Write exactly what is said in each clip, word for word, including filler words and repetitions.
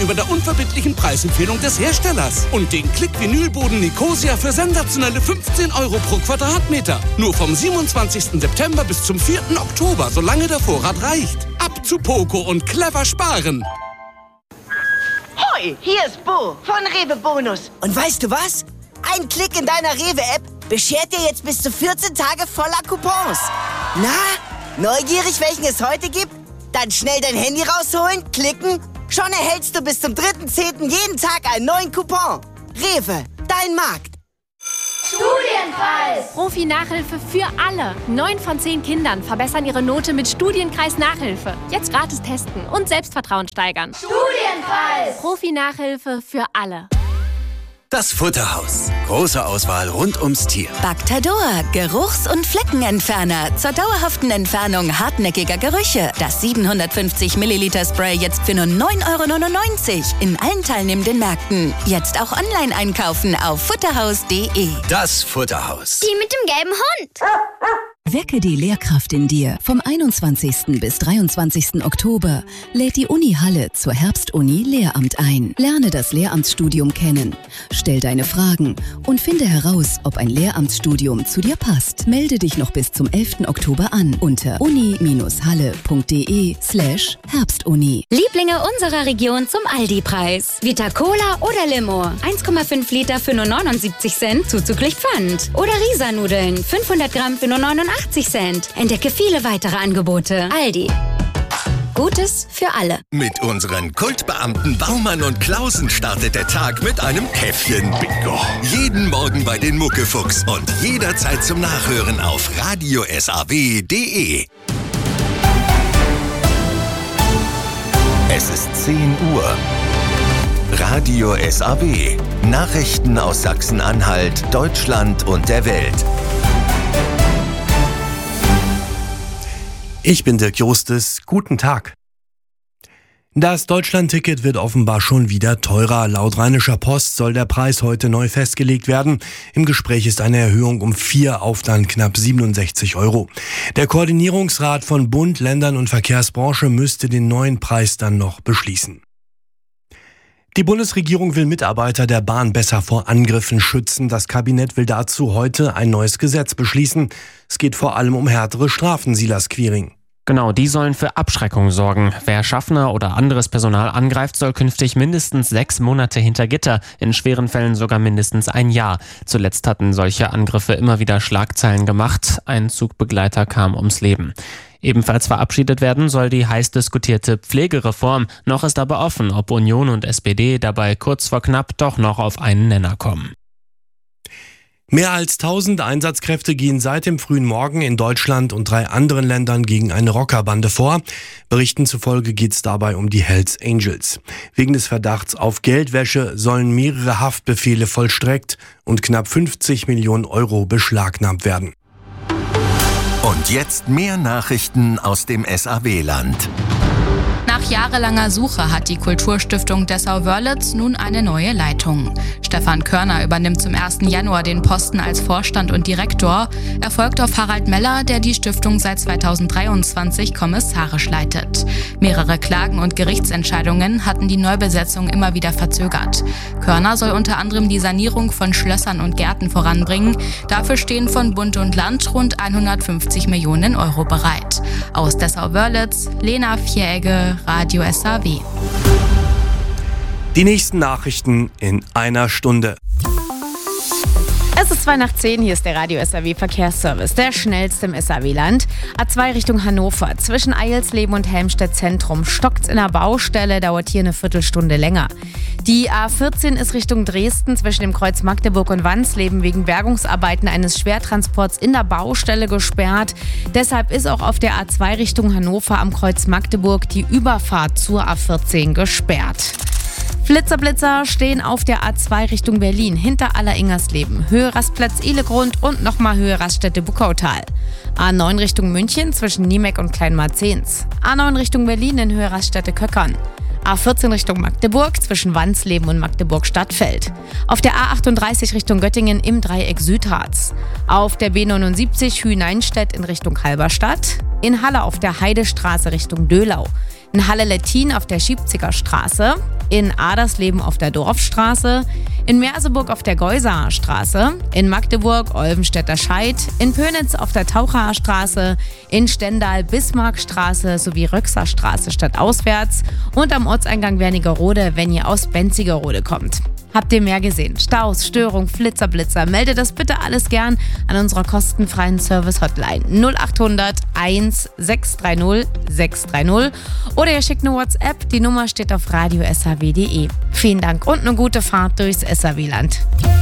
über der unverbindlichen Preisempfehlung des Herstellers und den Klick-Vinylboden Nicosia für sensationelle fünfzehn Euro pro Quadratmeter. Nur vom siebenundzwanzigsten September bis zum vierten Oktober, solange der Vorrat reicht. Ab zu Poco und clever sparen. Hoi, hier ist Bo von Rewe Bonus. Und weißt du was? Ein Klick in deiner Rewe-App beschert dir jetzt bis zu vierzehn Tage voller Coupons. Na, neugierig, welchen es heute gibt? Dann schnell dein Handy rausholen, klicken. Schon erhältst du bis zum dritten zehnten jeden Tag einen neuen Coupon. Rewe, dein Markt. Studienkreis! Profi-Nachhilfe für alle. Neun von zehn Kindern verbessern ihre Note mit Studienkreis-Nachhilfe. Jetzt gratis testen und Selbstvertrauen steigern. Studienkreis! Profi-Nachhilfe für alle. Das Futterhaus. Große Auswahl rund ums Tier. Bactador, Geruchs- und Fleckenentferner. Zur dauerhaften Entfernung hartnäckiger Gerüche. Das siebenhundertfünfzig Milliliter Spray jetzt für nur neun Euro neunundneunzig. In allen teilnehmenden Märkten. Jetzt auch online einkaufen auf futterhaus punkt de. Das Futterhaus. Die mit dem gelben Hund. Wecke die Lehrkraft in dir. Vom einundzwanzigsten bis dreiundzwanzigsten Oktober lädt die Uni Halle zur Herbstuni Lehramt ein. Lerne das Lehramtsstudium kennen. Stell deine Fragen und finde heraus, ob ein Lehramtsstudium zu dir passt. Melde dich noch bis zum elften Oktober an unter uni-halle.de slash Herbstuni. Lieblinge unserer Region zum Aldi-Preis. Vita Cola oder Limo. eins Komma fünf Liter für nur neunundsiebzig Cent zuzüglich Pfand. Oder Risa-Nudeln. fünfhundert Gramm für nur neunundachtzig Cent. Entdecke viele weitere Angebote. Aldi. Gutes für alle. Mit unseren Kultbeamten Baumann und Klausen startet der Tag mit einem Käffchen. Bingo. Jeden Morgen bei den Muckefuchs und jederzeit zum Nachhören auf radio s a w punkt de. Es ist zehn Uhr. Radio S A W. Nachrichten aus Sachsen-Anhalt, Deutschland und der Welt. Ich bin Dirk Justus. Guten Tag. Das Deutschland-Ticket wird offenbar schon wieder teurer. Laut Rheinischer Post soll der Preis heute neu festgelegt werden. Im Gespräch ist eine Erhöhung um vier auf dann knapp siebenundsechzig Euro. Der Koordinierungsrat von Bund, Ländern und Verkehrsbranche müsste den neuen Preis dann noch beschließen. Die Bundesregierung will Mitarbeiter der Bahn besser vor Angriffen schützen. Das Kabinett will dazu heute ein neues Gesetz beschließen. Es geht vor allem um härtere Strafen, Silas Quiring. Genau, die sollen für Abschreckung sorgen. Wer Schaffner oder anderes Personal angreift, soll künftig mindestens sechs Monate hinter Gitter, in schweren Fällen sogar mindestens ein Jahr. Zuletzt hatten solche Angriffe immer wieder Schlagzeilen gemacht. Ein Zugbegleiter kam ums Leben. Ebenfalls verabschiedet werden soll die heiß diskutierte Pflegereform. Noch ist aber offen, ob Union und S P D dabei kurz vor knapp doch noch auf einen Nenner kommen. Mehr als tausend Einsatzkräfte gehen seit dem frühen Morgen in Deutschland und drei anderen Ländern gegen eine Rockerbande vor. Berichten zufolge geht es dabei um die Hells Angels. Wegen des Verdachts auf Geldwäsche sollen mehrere Haftbefehle vollstreckt und knapp fünfzig Millionen Euro beschlagnahmt werden. Und jetzt mehr Nachrichten aus dem S A W-Land. Nach jahrelanger Suche hat die Kulturstiftung Dessau-Wörlitz nun eine neue Leitung. Stefan Körner übernimmt zum ersten Januar den Posten als Vorstand und Direktor. Er folgt auf Harald Meller, der die Stiftung seit zweitausenddreiundzwanzig kommissarisch leitet. Mehrere Klagen und Gerichtsentscheidungen hatten die Neubesetzung immer wieder verzögert. Körner soll unter anderem die Sanierung von Schlössern und Gärten voranbringen. Dafür stehen von Bund und Land rund hundertfünfzig Millionen Euro bereit. Aus Dessau-Wörlitz, Lena Vieregge, Radio S A W. Die nächsten Nachrichten in einer Stunde. Es ist zwei nach zehn, hier ist der Radio S A W Verkehrsservice, der schnellste im S A W-Land. A zwei Richtung Hannover, zwischen Eilsleben und Helmstedt Zentrum stockt's in der Baustelle, dauert hier eine Viertelstunde länger. Die A vierzehn ist Richtung Dresden zwischen dem Kreuz Magdeburg und Wansleben wegen Bergungsarbeiten eines Schwertransports in der Baustelle gesperrt. Deshalb ist auch auf der A zwei Richtung Hannover am Kreuz Magdeburg die Überfahrt zur A vierzehn gesperrt. Flitzer-Blitzer stehen auf der A zwei Richtung Berlin, hinter Aller-Ingersleben, Höhe Rastplatz Ehlegrund und nochmal Höhe Raststätte Buckautal. A neun Richtung München zwischen Niemeck und Kleinmarzens. A neun Richtung Berlin in Höhe Raststätte Köckern. A vierzehn Richtung Magdeburg zwischen Wansleben und Magdeburg-Stadtfeld. Auf der A achtunddreißig Richtung Göttingen im Dreieck Südharz. Auf der B neunundsiebzig Hühneinstedt in Richtung Halberstadt. In Halle auf der Heidestraße Richtung Döhlau. in Halle-Lettin auf der Schiebziger Straße, in Adersleben auf der Dorfstraße, in Merseburg auf der Geusaer Straße, in Magdeburg Olvenstädter Scheid, in Pönitz auf der Tauchaer Straße, in Stendal Bismarckstraße sowie Röxer Straße stadtauswärts und am Ortseingang Wernigerode, wenn ihr aus Benzigerode kommt. Habt ihr mehr gesehen? Staus, Störung, Flitzer, Blitzer? Meldet das bitte alles gern an unserer kostenfreien Service-Hotline null acht hundert eins sechs drei null sechs drei null oder ihr schickt eine WhatsApp. Die Nummer steht auf radio s h w punkt d e. Vielen Dank und eine gute Fahrt durchs S H W-Land.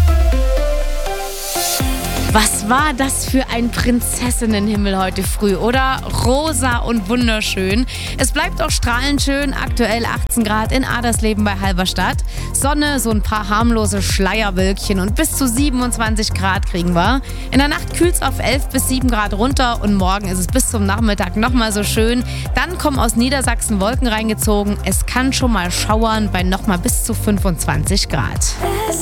Was war das für ein Prinzessinnenhimmel heute früh, oder? Rosa und wunderschön. Es bleibt auch strahlend schön, aktuell achtzehn Grad in Adersleben bei Halberstadt. Sonne, so ein paar harmlose Schleierwölkchen und bis zu siebenundzwanzig Grad kriegen wir. In der Nacht kühlt es auf elf bis sieben Grad runter und morgen ist es bis zum Nachmittag nochmal so schön. Dann kommen aus Niedersachsen Wolken reingezogen. Es kann schon mal schauern bei nochmal bis zu fünfundzwanzig Grad.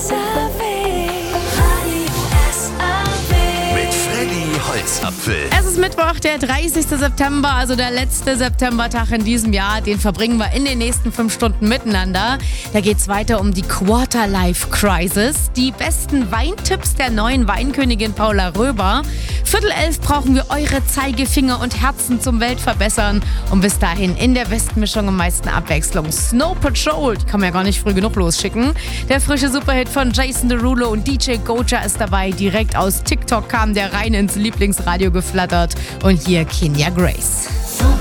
Holzapfel. Es ist Mittwoch, der dreißigste September, also der letzte Septembertag in diesem Jahr. Den verbringen wir in den nächsten fünf Stunden miteinander. Da geht es weiter um die Quarter-Life-Crisis, die besten Weintipps der neuen Weinkönigin Paula Röber. Viertel elf brauchen wir eure Zeigefinger und Herzen zum Weltverbessern. Und bis dahin in der besten Mischung am meisten Abwechslung. Snow Patrol, die kann man ja gar nicht früh genug losschicken. Der frische Superhit von Jason Derulo und D J Goja ist dabei. Direkt aus TikTok kam der rein ins Lieblingsradio geflattert. Und hier Kenya Grace.